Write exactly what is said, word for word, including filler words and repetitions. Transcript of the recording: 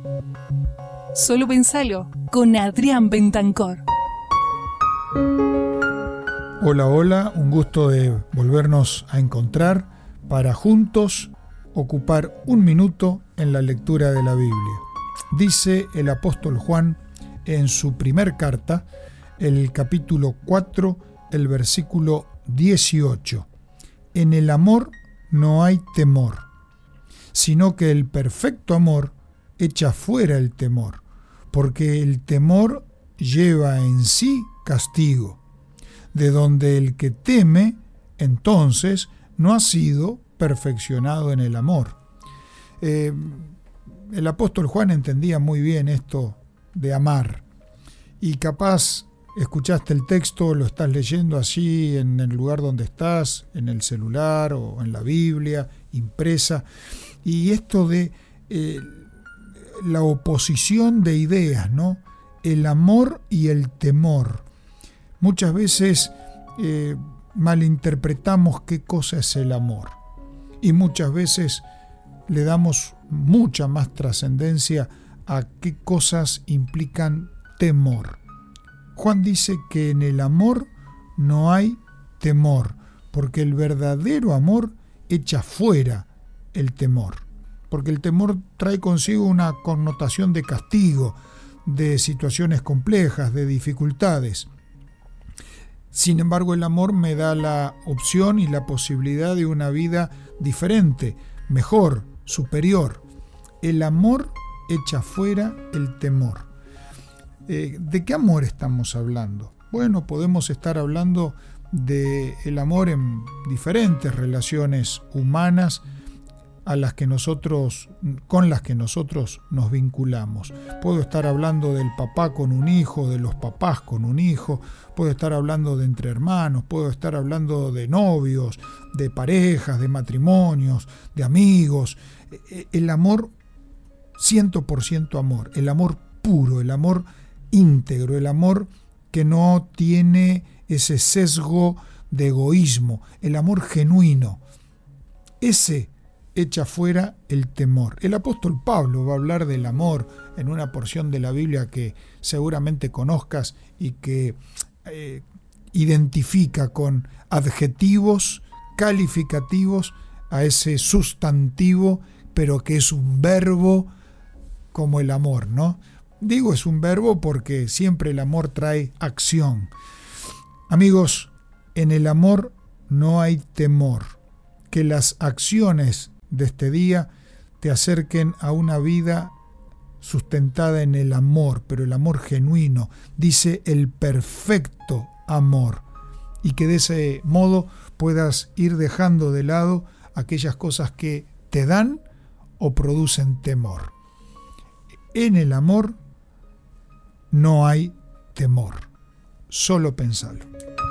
Solo pensalo, con Adrián Bentancor. Hola, hola, un gusto de volvernos a encontrar para juntos ocupar un minuto en la lectura de la Biblia. Dice el apóstol Juan en su primer carta, el capítulo cuatro, el versículo dieciocho. En el amor no hay temor, sino que el perfecto amor echa fuera el temor, porque el temor lleva en sí castigo, de donde el que teme, entonces, no ha sido perfeccionado en el amor. Eh, el apóstol Juan entendía muy bien esto de amar, y capaz escuchaste el texto, lo estás leyendo así en el lugar donde estás, en el celular o en la Biblia impresa, y esto de eh, la oposición de ideas, ¿no? El amor y el temor. Muchas veces eh, malinterpretamos qué cosa es el amor, y muchas veces le damos mucha más trascendencia a qué cosas implican temor. Juan dice que en el amor no hay temor, porque el verdadero amor echa fuera el temor, porque el temor trae consigo una connotación de castigo, de situaciones complejas, de dificultades. Sin embargo, el amor me da la opción y la posibilidad de una vida diferente, mejor, superior. El amor echa fuera el temor. Eh, ¿De qué amor estamos hablando? Bueno, podemos estar hablando del amor en diferentes relaciones humanas a las que nosotros, con las que nosotros nos vinculamos. Puedo estar hablando del papá con un hijo, de los papás con un hijo, puedo estar hablando de entre hermanos, puedo estar hablando de novios, de parejas, de matrimonios, de amigos. El amor, cien por ciento amor, el amor puro, el amor íntegro, el amor que no tiene ese sesgo de egoísmo, el amor genuino. Ese echa fuera el temor. El apóstol Pablo va a hablar del amor en una porción de la Biblia que seguramente conozcas y que eh, identifica con adjetivos calificativos a ese sustantivo, pero que es un verbo como el amor, ¿no? Digo es un verbo porque siempre el amor trae acción. Amigos, en el amor no hay temor. Que las acciones de este día te acerquen a una vida sustentada en el amor, pero el amor genuino, dice el perfecto amor, y que de ese modo puedas ir dejando de lado aquellas cosas que te dan o producen temor. En el amor no hay temor, solo pensalo.